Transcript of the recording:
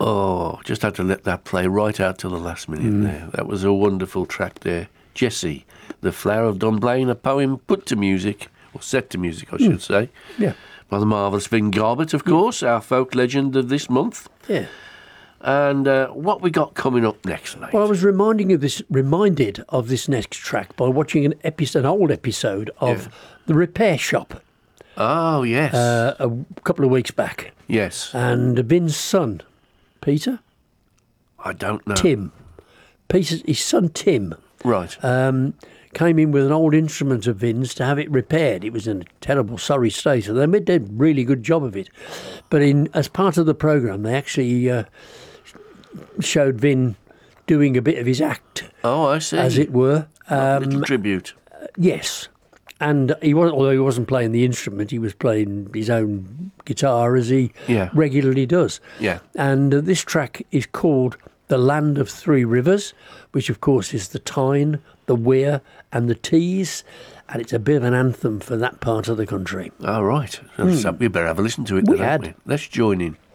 Oh, just had to let that play right out till the last minute there. That was a wonderful track there. Jessie, The Flower of Dunblane, a poem put to music, or set to music, I should say. Yeah. By the marvellous Vin Garbett, of course, our folk legend of this month. Yeah. And what we got coming up next, mate? Well, I was reminded of this next track by watching an old episode of The Repair Shop. Oh, yes. A couple of weeks back. Yes. And Vin's son, Peter? I don't know. Tim. His son Tim. Right. Came in with an old instrument of Vin's to have it repaired. It was in a terrible, sorry state, and they made a really good job of it. But as part of the programme, they actually showed Vin doing a bit of his act. Oh, I see. As it were. A little tribute. Yes. And although he wasn't playing the instrument, he was playing his own guitar as he regularly does. Yeah. And this track is called The Land of Three Rivers, which of course is the Tyne, the Wear and the Tees, and it's a bit of an anthem for that part of the country. All right. So we better have a listen to it. We then, had. don't we? Let's join in.